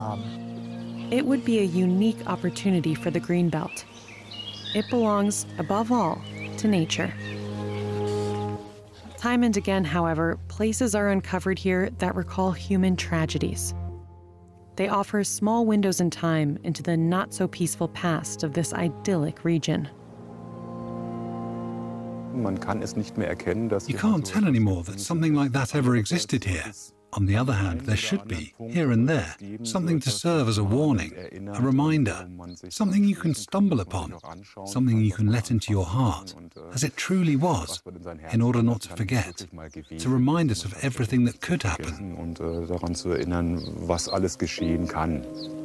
It would be a unique opportunity for the Greenbelt. It belongs, above all, to nature. Time and again, however, places are uncovered here that recall human tragedies. They offer small windows in time into the not-so-peaceful past of this idyllic region. You can't tell anymore that something like that ever existed here. On the other hand, there should be, here and there, something to serve as a warning, a reminder, something you can stumble upon, something you can let into your heart, as it truly was, in order not to forget, to remind us of everything that could happen.